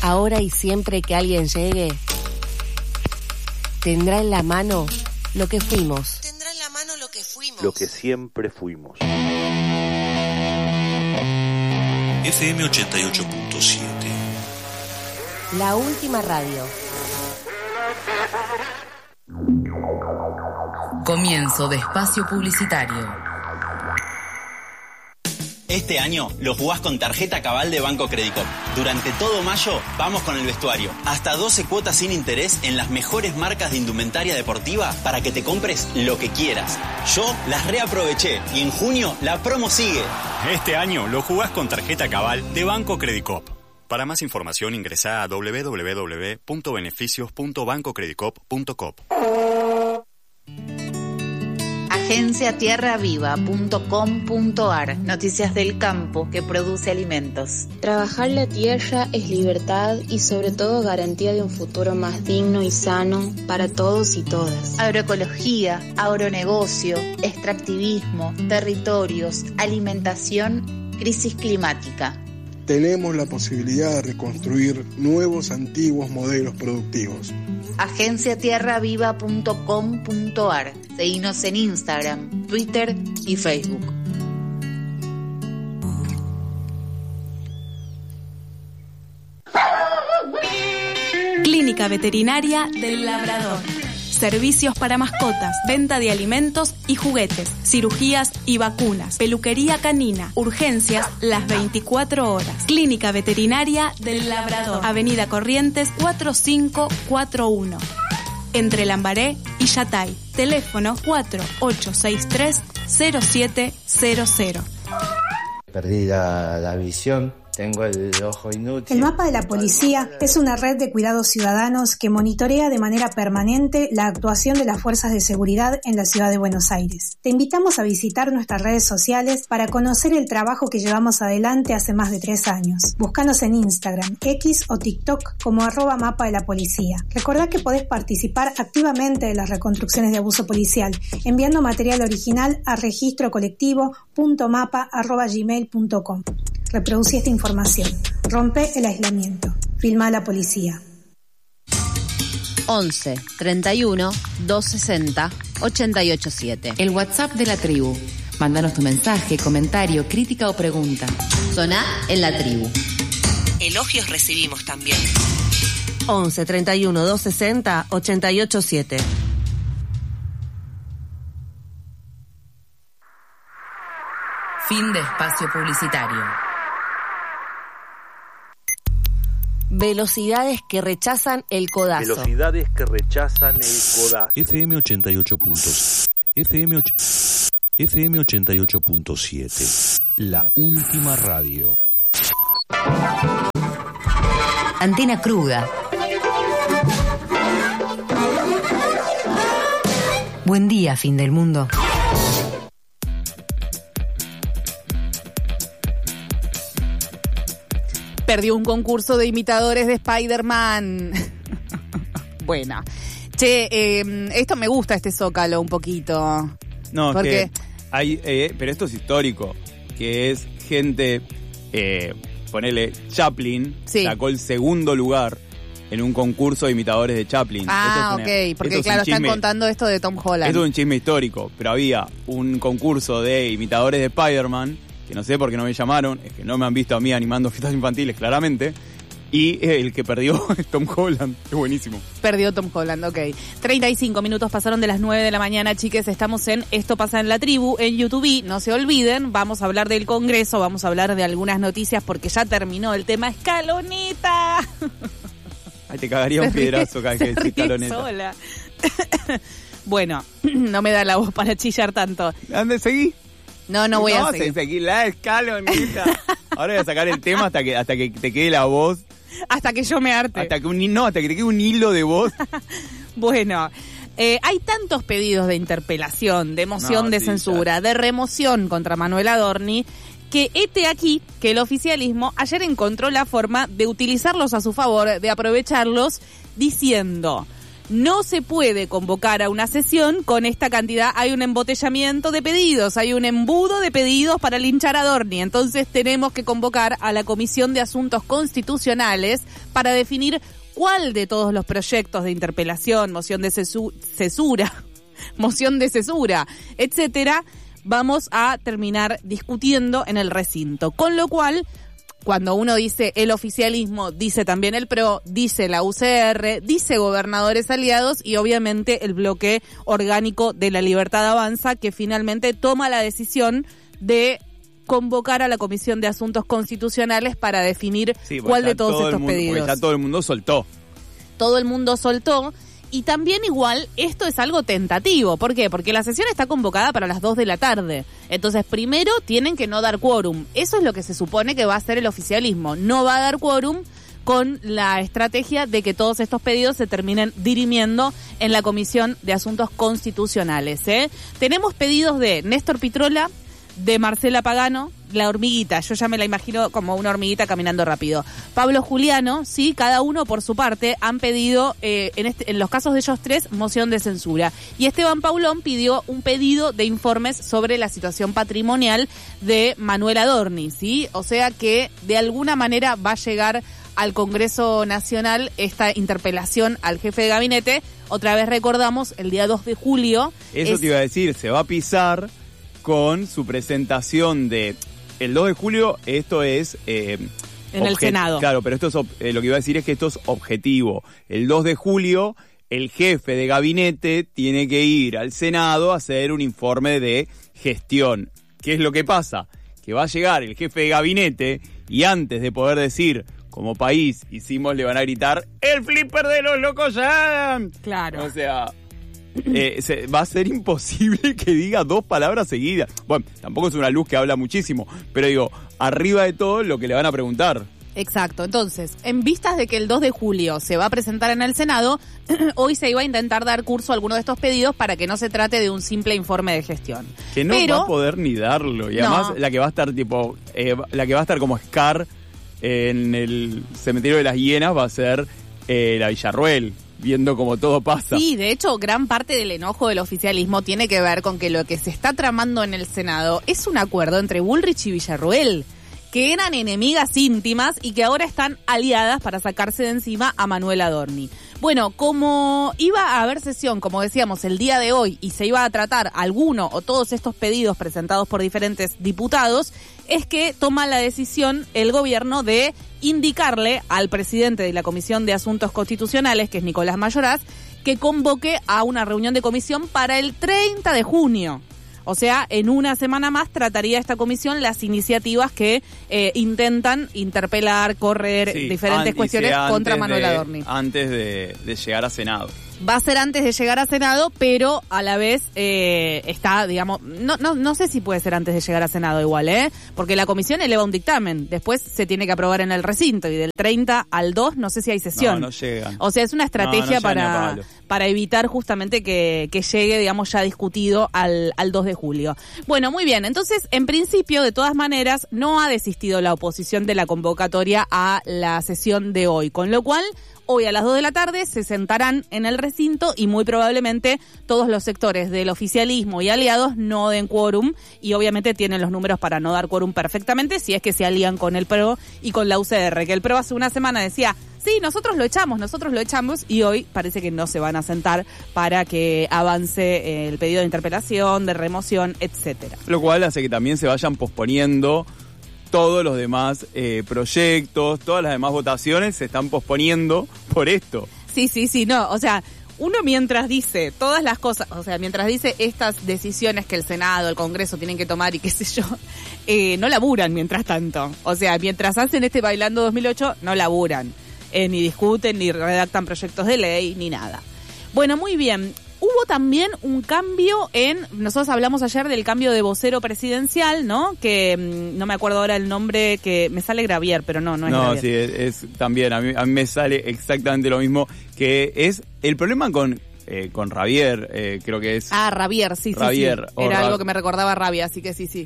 ahora y siempre que alguien llegue, tendrá en la mano lo que fuimos. Tendrá en la mano lo que fuimos. Lo que siempre fuimos. FM 88.7. La última radio. Comienzo de espacio publicitario. Este año lo jugás con tarjeta Cabal de Banco Credicop. Durante todo mayo vamos con el vestuario. Hasta 12 cuotas sin interés en las mejores marcas de indumentaria deportiva para que te compres lo que quieras. Yo las reaproveché y en junio la promo sigue. Este año lo jugás con tarjeta Cabal de Banco Credicop. Para más información ingresá a www.beneficios.bancocredicop.com. Agenciatierraviva.com.ar. Noticias del campo que produce alimentos. Trabajar la tierra es libertad y sobre todo garantía de un futuro más digno y sano para todos y todas. Agroecología, agronegocio, extractivismo, territorios, alimentación, crisis climática. Tenemos la posibilidad de reconstruir nuevos antiguos modelos productivos. Agenciatierraviva.com.ar. Seguinos en Instagram, Twitter y Facebook. Clínica Veterinaria del Labrador. Servicios para mascotas, venta de alimentos y juguetes, cirugías y vacunas, peluquería canina, urgencias las 24 horas. Clínica Veterinaria del Labrador, Avenida Corrientes 4541. Entre Lambaré y Yatay. Teléfono 4863-0700. Perdí la visión. Tengo el ojo inútil. El Mapa de la Policía es una red de cuidados ciudadanos que monitorea de manera permanente la actuación de las fuerzas de seguridad en la ciudad de Buenos Aires. Te invitamos a visitar nuestras redes sociales para conocer el trabajo que llevamos adelante hace más de 3 años. Búscanos en Instagram, X o TikTok como @Mapa de la Policía. Recordá que podés participar activamente de las reconstrucciones de abuso policial enviando material original a registrocolectivo.mapa@gmail.com. Reproducí esta información. Rompe el aislamiento. Filma a la policía. 11 31 260 887. El WhatsApp de la tribu. Mándanos tu mensaje, comentario, crítica o pregunta. Soná en la tribu. Elogios recibimos también. 11 31 260 887. Fin de espacio publicitario. Velocidades que rechazan el codazo. Velocidades que rechazan el codazo. FM 88. FM 88.7. La última radio. Antena cruda. Buen día, fin del mundo. Perdió un concurso de imitadores de Spider-Man. Bueno. Che, esto me gusta, este Zócalo, un poquito. No, porque que hay, pero esto es histórico, que es gente, ponele, Chaplin, sí, sacó el segundo lugar en un concurso de imitadores de Chaplin. Ah, ok, porque claro, están contando esto de Tom Holland. Esto es un chisme histórico, pero había un concurso de imitadores de Spider-Man, que no sé por qué no me llamaron, es que no me han visto a mí animando fiestas infantiles, claramente, y el que perdió es Tom Holland, es buenísimo. Perdió Tom Holland, ok. 35 minutos pasaron de las 9 de la mañana, chiques, estamos en Esto pasa en la tribu, en YouTube, no se olviden, vamos a hablar del Congreso, vamos a hablar de algunas noticias, porque ya terminó el tema Escaloneta. Ay, te cagaría un piedrazo cada vez que decís Escaloneta. Sola. Bueno, no me da la voz para chillar tanto. ¿Dónde seguí? No voy a seguir. Seguir la Escaloneta. Ahora voy a sacar el tema hasta que te quede la voz. Hasta que yo me harte. Hasta que te quede un hilo de voz. Bueno, hay tantos pedidos de interpelación, de moción de censura, de remoción contra Manuel Adorni, que hete aquí que el oficialismo ayer encontró la forma de utilizarlos a su favor, de aprovecharlos, diciendo: no se puede convocar a una sesión con esta cantidad, hay un embotellamiento de pedidos, hay un embudo de pedidos para linchar a Dorni, entonces tenemos que convocar a la Comisión de Asuntos Constitucionales para definir cuál de todos los proyectos de interpelación, moción de cesura, etcétera, vamos a terminar discutiendo en el recinto. Con lo cual, cuando uno dice el oficialismo, dice también el PRO, dice la UCR, dice Gobernadores Aliados y obviamente el bloque orgánico de La Libertad Avanza, que finalmente toma la decisión de convocar a la Comisión de Asuntos Constitucionales para definir cuál de todos estos pedidos. Porque ya todo el mundo soltó. Todo el mundo soltó. Y también igual, esto es algo tentativo. ¿Por qué? Porque la sesión está convocada para las 2 de la tarde. Entonces, primero tienen que no dar quórum. Eso es lo que se supone que va a hacer el oficialismo. No va a dar quórum con la estrategia de que todos estos pedidos se terminen dirimiendo en la Comisión de Asuntos Constitucionales. Tenemos pedidos de Néstor Pitrola, de Marcela Pagano, la hormiguita, yo ya me la imagino como una hormiguita caminando rápido. Pablo Juliano, sí, cada uno por su parte han pedido, en los casos de ellos tres, moción de censura. Y Esteban Paulón pidió un pedido de informes sobre la situación patrimonial de Manuel Adorni, ¿sí? O sea que de alguna manera va a llegar al Congreso Nacional esta interpelación al jefe de gabinete. Otra vez recordamos, el día 2 de julio. Eso te iba a decir, se va a pisar con su presentación de el 2 de julio, esto es... en el Senado. Claro, pero esto es lo que iba a decir es que esto es objetivo. El 2 de julio, el jefe de gabinete tiene que ir al Senado a hacer un informe de gestión. ¿Qué es lo que pasa? Que va a llegar el jefe de gabinete y antes de poder decir, como país, le van a gritar, ¡el flipper de los locos ya! Claro. O sea... va a ser imposible que diga 2 palabras seguidas. Bueno, tampoco es una luz que habla muchísimo, pero digo, arriba de todo lo que le van a preguntar. Exacto, entonces, en vistas de que el 2 de julio se va a presentar en el Senado, hoy se iba a intentar dar curso a alguno de estos pedidos para que no se trate de un simple informe de gestión. Que no va a poder ni darlo, y además la que va a estar la que va a estar como Scar en el cementerio de las hienas va a ser la Villarruel, viendo cómo todo pasa. Sí, de hecho, gran parte del enojo del oficialismo tiene que ver con que lo que se está tramando en el Senado es un acuerdo entre Bullrich y Villarruel, que eran enemigas íntimas y que ahora están aliadas para sacarse de encima a Manuel Adorni. Bueno, como iba a haber sesión, como decíamos, el día de hoy, y se iba a tratar alguno o todos estos pedidos presentados por diferentes diputados, es que toma la decisión el gobierno de indicarle al presidente de la Comisión de Asuntos Constitucionales, que es Nicolás Mayoraz, que convoque a una reunión de comisión para el 30 de junio. O sea, en una semana más trataría esta comisión las iniciativas que intentan interpelar, correr diferentes cuestiones contra Manuel Adorni. Antes de llegar a Senado. Va a ser antes de llegar a Senado, pero a la vez está, digamos, no sé si puede ser antes de llegar a Senado igual, porque la comisión eleva un dictamen, después se tiene que aprobar en el recinto y del 30 al 2 no sé si hay sesión. No llegan. O sea, es una estrategia para evitar justamente que llegue, digamos, ya discutido al 2 de julio. Bueno, muy bien, entonces, en principio, de todas maneras, no ha desistido la oposición de la convocatoria a la sesión de hoy, con lo cual... Hoy a las 2 de la tarde se sentarán en el recinto y muy probablemente todos los sectores del oficialismo y aliados no den quórum y obviamente tienen los números para no dar quórum perfectamente si es que se alían con el PRO y con la UCR, que el PRO hace una semana decía, sí, nosotros lo echamos y hoy parece que no se van a sentar para que avance el pedido de interpelación, de remoción, etcétera. Lo cual hace que también se vayan posponiendo todos los demás proyectos, todas las demás votaciones se están posponiendo por esto. Sí, no, o sea, uno mientras dice todas las cosas, o sea, mientras dice estas decisiones que el Senado, el Congreso tienen que tomar y qué sé yo, no laburan mientras tanto. O sea, mientras hacen este Bailando 2008, no laburan, ni discuten, ni redactan proyectos de ley, ni nada. Bueno, muy bien. Hubo también un cambio nosotros hablamos ayer del cambio de vocero presidencial, ¿no? Que no me acuerdo ahora el nombre, que me sale Gravier, pero no es Gravier. No, sí, es también, a mí me sale exactamente lo mismo, que es el problema con Ravier, creo que es... Ravier, sí. Era algo que me recordaba a Rabia, así que sí.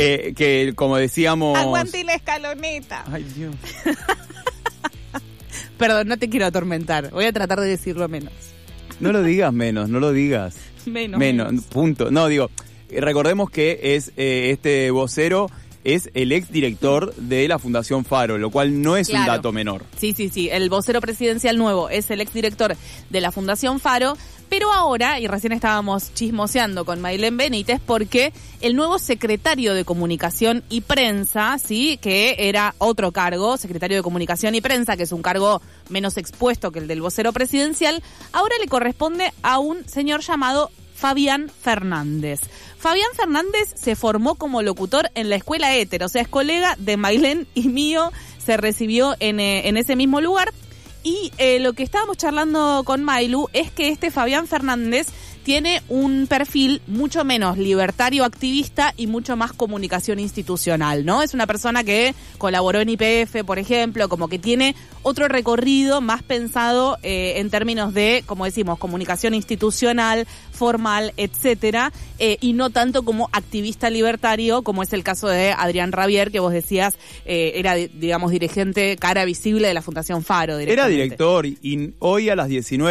Que como decíamos... Aguante la escaloneta. Ay, Dios. Perdón, no te quiero atormentar. Voy a tratar de decirlo menos. No lo digas menos, no lo digas. Menos, punto. No, digo, recordemos que es este vocero es el exdirector de la Fundación Faro, lo cual no es un dato menor. Sí. El vocero presidencial nuevo es el exdirector de la Fundación Faro, pero ahora, y recién estábamos chismoseando con Maylén Benítez, porque el nuevo secretario de Comunicación y Prensa, sí, que era otro cargo, secretario de Comunicación y Prensa, que es un cargo menos expuesto que el del vocero presidencial, ahora le corresponde a un señor llamado Fabián Fernández. Fabián Fernández se formó como locutor en la escuela Éter, o sea, es colega de Maylén y mío, se recibió en ese mismo lugar. Y lo que estábamos charlando con Maylu es que este Fabián Fernández tiene un perfil mucho menos libertario activista y mucho más comunicación institucional, ¿no? Es una persona que colaboró en YPF, por ejemplo, como que tiene otro recorrido más pensado en términos de, como decimos, comunicación institucional, formal, etcétera, y no tanto como activista libertario, como es el caso de Adrián Rabier, que vos decías era, digamos, dirigente, cara visible de la Fundación Faro. Era director, y hoy a las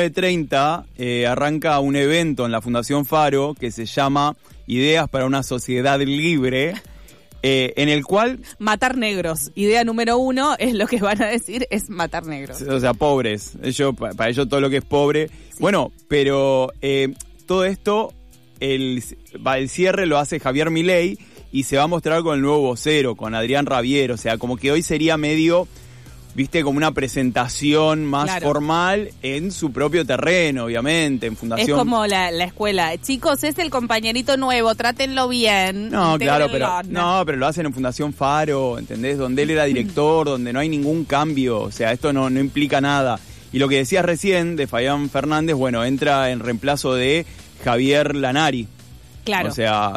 19:30 arranca un evento en la Fundación Faro que se llama Ideas para una Sociedad Libre, en el cual... Matar negros. Idea número 1 es lo que van a decir, es matar negros. O sea, pobres. Para ellos todo lo que es pobre. Sí. Bueno, pero todo esto, el cierre lo hace Javier Milei y se va a mostrar con el nuevo vocero, con Adrián Rabier. O sea, como que hoy sería medio... viste, como una presentación más formal en su propio terreno, obviamente, en Fundación... Es como la escuela. Chicos, es el compañerito nuevo, trátenlo bien. No, claro, pero lo hacen en Fundación Faro, ¿entendés? Donde él era director, donde no hay ningún cambio, o sea, esto no implica nada. Y lo que decías recién de Fabián Fernández, bueno, entra en reemplazo de Javier Lanari. Claro. O sea,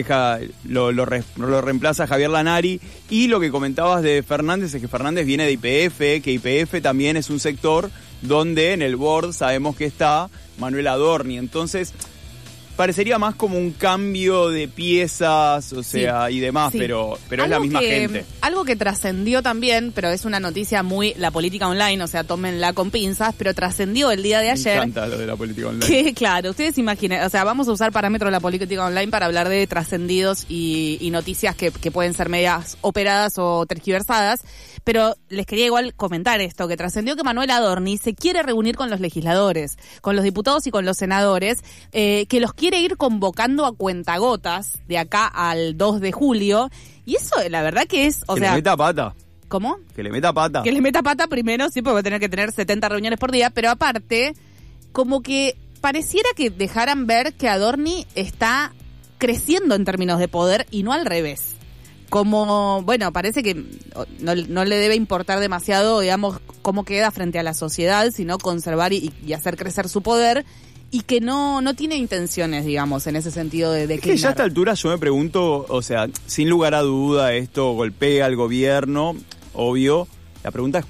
lo reemplaza Javier Lanari. Y lo que comentabas de Fernández es que Fernández viene de YPF, que YPF también es un sector donde en el board sabemos que está Manuel Adorni. Entonces, parecería más como un cambio de piezas, o sea, y demás, pero es la misma gente. Algo que trascendió también, pero es una noticia muy la política online, o sea, tómenla con pinzas, pero trascendió el día de ayer. Me encanta lo de la política online. Que, claro, ustedes imaginen, o sea, vamos a usar parámetros de la política online para hablar de trascendidos y noticias que pueden ser medias operadas o tergiversadas. Pero les quería igual comentar esto, que trascendió que Manuel Adorni se quiere reunir con los legisladores, con los diputados y con los senadores, que los quiere ir convocando a cuentagotas de acá al 2 de julio. Y eso, la verdad que es... Que le meta pata. ¿Cómo? Que le meta pata. Que le meta pata primero, sí, porque va a tener que tener 70 reuniones por día, pero aparte, como que pareciera que dejaran ver que Adorni está creciendo en términos de poder y no al revés. Como, bueno, parece que no le debe importar demasiado, digamos, cómo queda frente a la sociedad, sino conservar y hacer crecer su poder, y que no tiene intenciones, digamos, en ese sentido de declinar. Es que ya a esta altura yo me pregunto, o sea, sin lugar a duda esto golpea al gobierno, obvio. La pregunta es